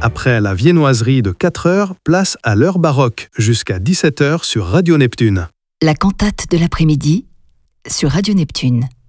Après la viennoiserie de 4 heures, place à l'heure baroque, jusqu'à 17 heures sur Radio Neptune. La cantate de l'après-midi sur Radio Neptune.